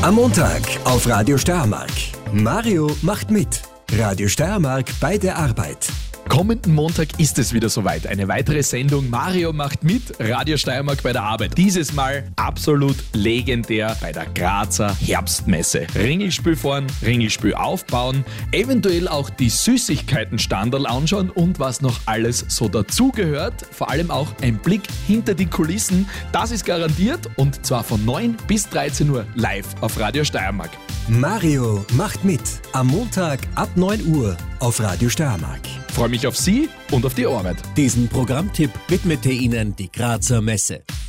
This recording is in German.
Am Montag auf Radio Steiermark. Mario macht mit. Radio Steiermark bei der Arbeit. Kommenden Montag ist es wieder soweit. Eine weitere Sendung Mario macht mit, Radio Steiermark bei der Arbeit. Dieses Mal absolut legendär bei der Grazer Herbstmesse. Ringelspiel fahren, Ringelspiel aufbauen, eventuell auch die Süßigkeiten-Standerl anschauen und was noch alles so dazugehört. Vor allem auch ein Blick hinter die Kulissen. Das ist garantiert und zwar von 9 bis 13 Uhr live auf Radio Steiermark. Mario macht mit. Am Montag ab 9 Uhr auf Radio Steiermark. Freue mich auf Sie und auf die Arbeit. Diesen Programmtipp widmete Ihnen die Grazer Messe.